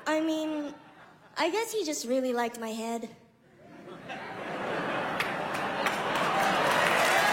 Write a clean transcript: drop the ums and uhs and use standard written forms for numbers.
I mean, I guess he just really liked my head.